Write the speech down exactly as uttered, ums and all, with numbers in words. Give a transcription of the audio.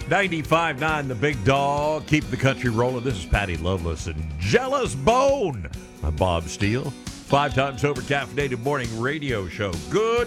ninety-five nine The Big Dog. Keep the country rolling. This is Patty Loveless and Jealous Bone. I'm Bob Steele. Five times over caffeinated morning radio show. Good